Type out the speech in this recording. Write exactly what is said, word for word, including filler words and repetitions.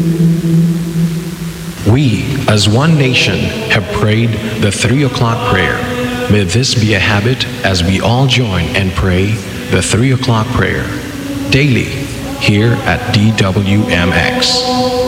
We, as one nation, have prayed the three o'clock prayer. May this be a habit as we all join and pray the three o'clock prayer daily here at D W M X.